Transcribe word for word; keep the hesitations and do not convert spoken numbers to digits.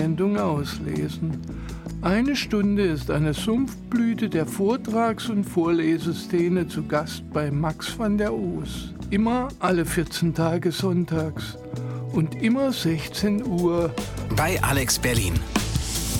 Sendung auslesen. Eine Stunde ist eine Sumpfblüte der Vortrags- und Vorleseszene zu Gast bei Max van der Oos. Immer alle vierzehn Tage sonntags und immer sechzehn Uhr bei Alex Berlin.